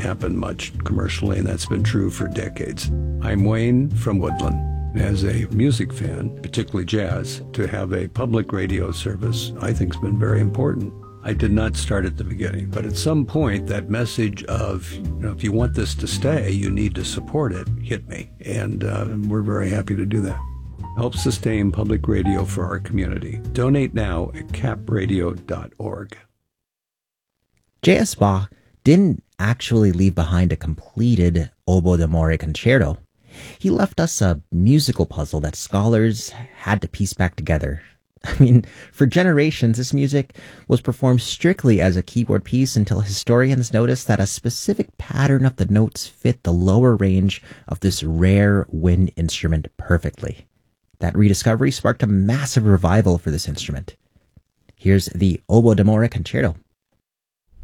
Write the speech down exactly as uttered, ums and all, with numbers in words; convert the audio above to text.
happen much commercially, and that's been true for decades. I'm Wayne from Woodland. As a music fan, particularly jazz, to have a public radio service, I think has been very important. I did not start at the beginning, but at some point, that message of, you know, if you want this to stay, you need to support it, hit me. And uh, we're very happy to do that. Help sustain public radio for our community. Donate now at cap radio dot org. J S. Bach didn't actually leave behind a completed Oboe d'Amore concerto. He left us a musical puzzle that scholars had to piece back together. I mean, for generations, this music was performed strictly as a keyboard piece until historians noticed that a specific pattern of the notes fit the lower range of this rare wind instrument perfectly. That rediscovery sparked a massive revival for this instrument. Here's the Oboe d'Amore concerto.